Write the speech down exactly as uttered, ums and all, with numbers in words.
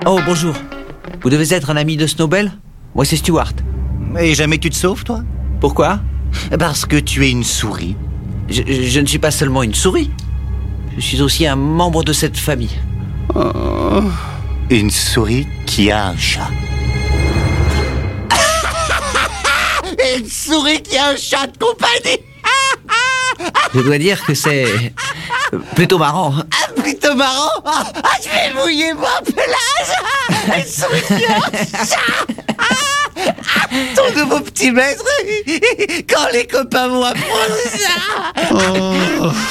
Oh, bonjour. Vous devez être un ami de Snowbell? Moi, c'est Stuart. Et jamais tu te sauves, toi? Pourquoi? Parce que tu es une souris. je, je ne suis pas seulement une souris. Je suis aussi un membre de cette famille. Oh. Une souris qui a un chat. Une souris qui a un chat de compagnie. Je dois dire que c'est plutôt marrant. Ah, plutôt marrant. Ah, je vais mouiller mon pelage. Une souris qui a un chat. Ah, ton nouveau petit maître. Quand les copains vont apprendre ça. Oh.